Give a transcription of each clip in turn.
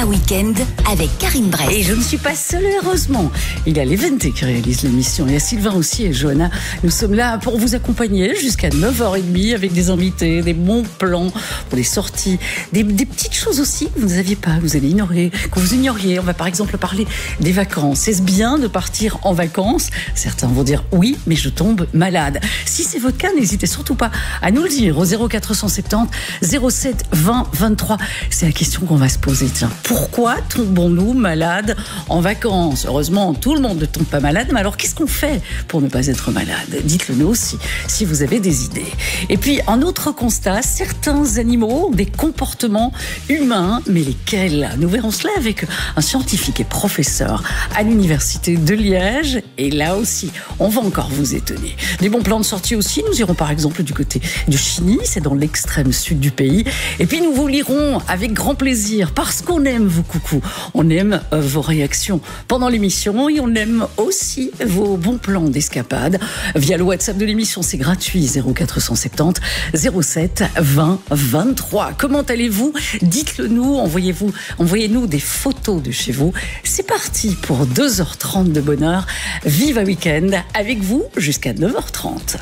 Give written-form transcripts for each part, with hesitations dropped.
Viva Weekend avec Karine Brest. Et je ne suis pas seule, heureusement. Il y a Léventé qui réalise l'émission. Il y a Sylvain aussi et Johanna. Nous sommes là pour vous accompagner jusqu'à 9h30 avec des invités, des bons plans pour les sorties, des petites choses aussi que vous n'aviez pas, que vous allez ignorer, que vous ignoriez. On va par exemple parler des vacances. Est-ce bien de partir en vacances? Certains vont dire oui, mais je tombe malade. Si c'est votre cas, n'hésitez surtout pas à nous le dire au 0470 07 20 23. C'est la question qu'on va se poser. Tiens, pourquoi tombons-nous malades en vacances? Heureusement, tout le monde ne tombe pas malade, mais alors qu'est-ce qu'on fait pour ne pas être malade? Dites-le nous aussi, si vous avez des idées. Et puis, un autre constat, certains animaux ont des comportements humains, mais lesquels? Nous verrons cela avec un scientifique et professeur à l'université de Liège. Et là aussi, on va encore vous étonner. Des bons plans de sortie aussi. Nous irons par exemple du côté de Chigny, c'est dans l'extrême sud du pays. Et puis, nous vous lirons avec grand plaisir, parce qu'on aime vos coucous, on aime vos réactions pendant l'émission et on aime aussi vos bons plans d'escapade. Via le WhatsApp de l'émission, c'est gratuit, 0470 07 20 23. Comment allez-vous? Dites-le nous, envoyez-nous des photos de chez vous. C'est parti pour 2h30 de bonheur. Viva Weekend avec vous jusqu'à 9h30.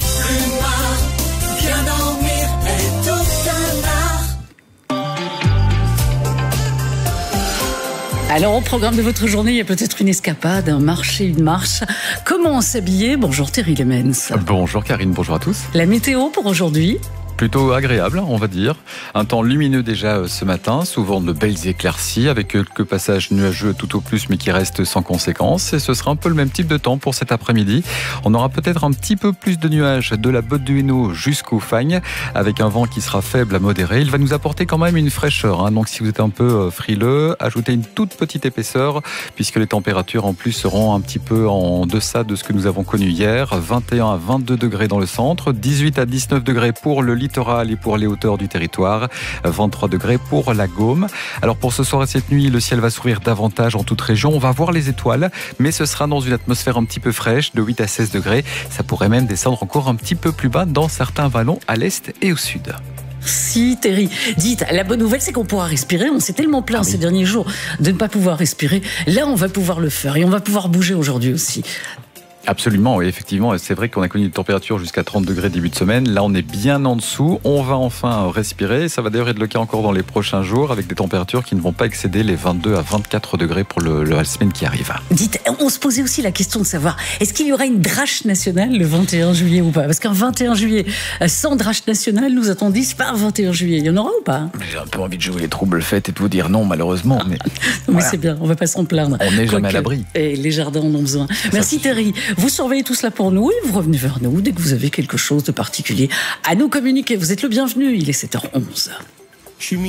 Alors, au programme de votre journée, il y a peut-être une escapade, un marché, une marche. Comment s'habiller? Bonjour Thierry Lemens. Bonjour Karine, bonjour à tous. La météo pour aujourd'hui? Plutôt agréable, on va dire. Un temps lumineux déjà ce matin, souvent de belles éclaircies, avec quelques passages nuageux tout au plus, mais qui restent sans conséquence. Et ce sera un peu le même type de temps pour cet après-midi. On aura peut-être un petit peu plus de nuages de la Botte du Hainaut jusqu'au Fagnes, avec un vent qui sera faible à modéré. Il va nous apporter quand même une fraîcheur. Donc si vous êtes un peu frileux, ajoutez une toute petite épaisseur, puisque les températures en plus seront un petit peu en deçà de ce que nous avons connu hier. 21 à 22 degrés dans le centre, 18 à 19 degrés pour le littoral et pour les hauteurs du territoire, 23 degrés pour la Gaume. Alors pour ce soir et cette nuit, le ciel va s'ouvrir davantage en toute région. On va voir les étoiles, mais ce sera dans une atmosphère un petit peu fraîche, de 8 à 16 degrés. Ça pourrait même descendre encore un petit peu plus bas dans certains vallons à l'est et au sud. Si, Thierry. Dites, la bonne nouvelle, c'est qu'on pourra respirer. On s'est tellement plaint ces derniers jours de ne pas pouvoir respirer. Là, on va pouvoir le faire et on va pouvoir bouger aujourd'hui aussi. Absolument, oui, effectivement. C'est vrai qu'on a connu des températures jusqu'à 30 degrés début de semaine. Là, on est bien en dessous. On va enfin respirer. Ça va d'ailleurs être le cas encore dans les prochains jours, avec des températures qui ne vont pas excéder les 22 à 24 degrés pour la semaine qui arrive. Dites, on se posait aussi la question de savoir, est-ce qu'il y aura une drache nationale le 21 juillet ou pas? Parce qu'un 21 juillet sans drache nationale, nous a-t-on dit, c'est pas un 21 juillet. Il y en aura ou pas? J'ai un peu envie de jouer les troubles fêtes et de vous dire non, malheureusement. Mais, voilà. C'est bien, on va pas s'en plaindre. On n'est jamais à l'abri. Et les jardins en ont besoin. Merci Thierry. Vous surveillez tout cela pour nous et vous revenez vers nous dès que vous avez quelque chose de particulier à nous communiquer. Vous êtes le bienvenu, il est 7h11.